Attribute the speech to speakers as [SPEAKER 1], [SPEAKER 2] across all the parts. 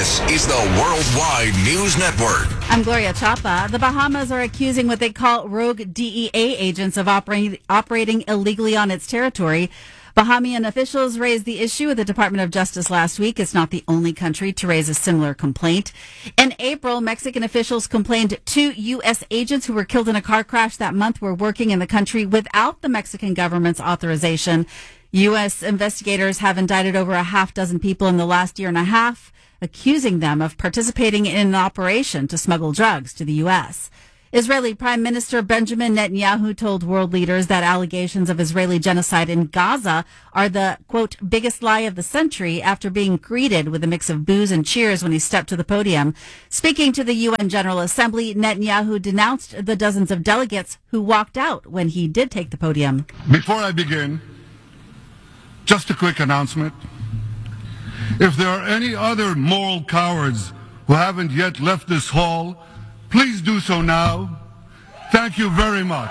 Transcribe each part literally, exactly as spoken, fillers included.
[SPEAKER 1] This is the Worldwide News Network.
[SPEAKER 2] I'm Gloria Chapa. The Bahamas are accusing what they call rogue D E A agents of operating, operating illegally on its territory. Bahamian officials raised the issue with the Department of Justice last week. It's not the only country to raise a similar complaint. In April, Mexican officials complained two U S agents who were killed in a car crash that month were working in the country without the Mexican government's authorization. U S investigators have indicted over a half dozen people in the last year and a half, accusing them of participating in an operation to smuggle drugs to the U S. Israeli Prime Minister Benjamin Netanyahu told world leaders that allegations of Israeli genocide in Gaza are the, quote, biggest lie of the century after being greeted with a mix of boos and cheers when he stepped to the podium. Speaking to the U N General Assembly, Netanyahu denounced the dozens of delegates who walked out when he did take the podium.
[SPEAKER 3] Before I begin, just a quick announcement. If there are any other moral cowards who haven't yet left this hall, please do so now. Thank you very much.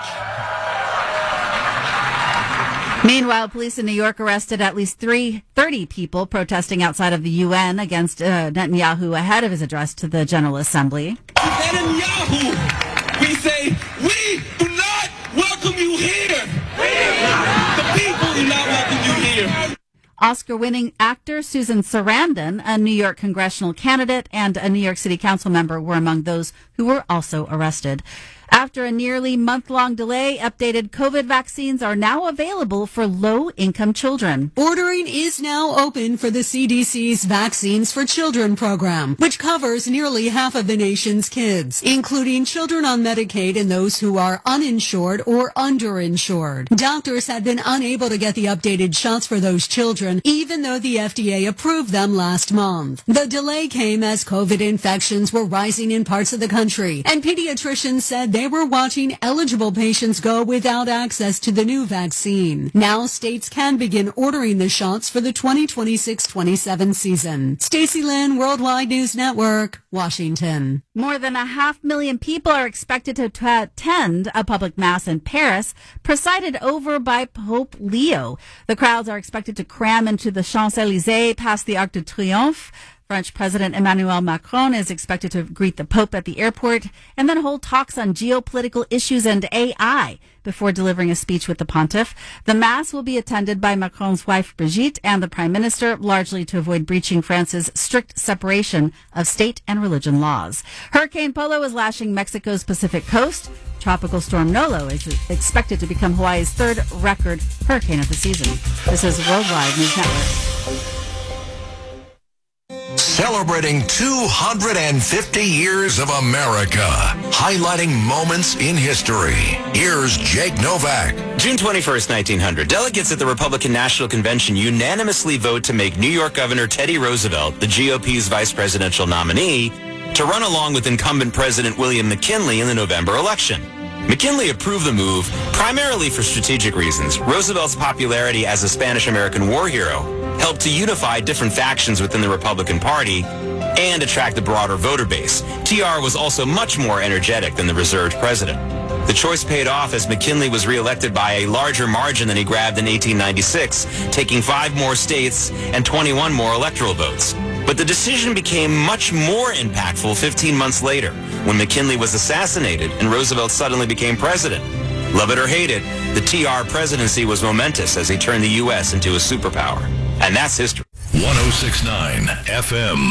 [SPEAKER 2] Meanwhile, police in New York arrested at least three, thirty people protesting outside of the U N against uh, Netanyahu ahead of his address to the General Assembly.
[SPEAKER 4] Netanyahu, we say, we do not welcome you here. The people do not welcome you here.
[SPEAKER 2] Oscar-winning actor Susan Sarandon, a New York congressional candidate and a New York City council member, were among those who were also arrested. After a nearly month-long delay, updated COVID vaccines are now available for low-income children.
[SPEAKER 5] Ordering is now open for the C D C's Vaccines for Children program, which covers nearly half of the nation's kids, including children on Medicaid and those who are uninsured or underinsured. Doctors had been unable to get the updated shots for those children, even though the F D A approved them last month. The delay came as COVID infections were rising in parts of the country, and pediatricians said they were watching eligible patients go without access to the new vaccine. Now states can begin ordering the shots for the twenty twenty-six twenty-seven season. Stacey Lynn, Worldwide News Network, Washington.
[SPEAKER 2] More than a half million people are expected to t- attend a public mass in Paris, presided over by Pope Leo. The crowds are expected to cram into the Champs-Élysées past the Arc de Triomphe. French President Emmanuel Macron is expected to greet the Pope at the airport and then hold talks on geopolitical issues and A I before delivering a speech with the pontiff. The Mass will be attended by Macron's wife Brigitte and the Prime Minister, largely to avoid breaching France's strict separation of state and religion laws. Hurricane Polo is lashing Mexico's Pacific coast. Tropical storm Nolo is expected to become Hawaii's third record hurricane of the season. This is Worldwide News Network.
[SPEAKER 1] Celebrating two hundred fifty years of America, highlighting moments in history. Here's Jake Novak.
[SPEAKER 6] June twenty-first, nineteen hundred, delegates at the Republican National Convention unanimously vote to make New York Governor Teddy Roosevelt the G O P's vice presidential nominee to run along with incumbent President William McKinley in the November election. McKinley approved the move primarily for strategic reasons. Roosevelt's popularity as a Spanish-American war hero helped to unify different factions within the Republican Party and attract a broader voter base. T R was also much more energetic than the reserved president. The choice paid off as McKinley was reelected by a larger margin than he grabbed in eighteen ninety-six, taking five more states and twenty-one more electoral votes. But the decision became much more impactful fifteen months later, when McKinley was assassinated and Roosevelt suddenly became president. Love it or hate it, the T R presidency was momentous as he turned the U S into a superpower. And that's history.
[SPEAKER 1] one oh six point nine F M.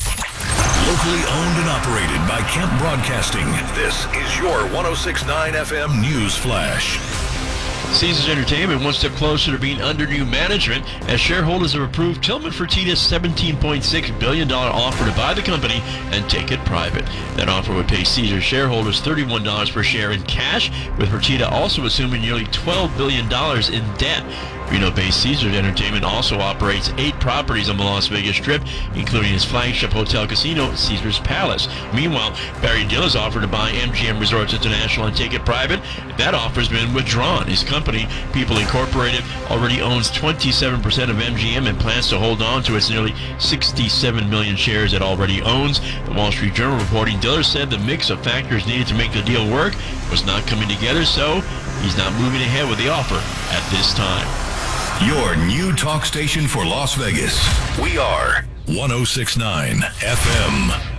[SPEAKER 1] Locally owned and operated by Kemp Broadcasting. This is your one oh six point nine F M News Flash.
[SPEAKER 7] Caesars Entertainment one step closer to being under new management as shareholders have approved Tillman Fertitta's seventeen point six billion dollars offer to buy the company and take it private. That offer would pay Caesars shareholders thirty-one dollars per share in cash, with Fertitta also assuming nearly twelve billion dollars in debt. Reno-based Caesars Entertainment also operates eight properties on the Las Vegas Strip, including its flagship hotel casino, Caesars Palace. Meanwhile, Barry Dillon's offer to buy M G M Resorts International and take it private, that offer has been withdrawn. His company, People Incorporated, already owns twenty-seven percent of M G M and plans to hold on to its nearly sixty-seven million shares it already owns. The Wall Street Journal reporting Dillon said the mix of factors needed to make the deal work was not coming together, so he's not moving ahead with the offer at this time.
[SPEAKER 1] Your new talk station for Las Vegas. We are one oh six point nine F M.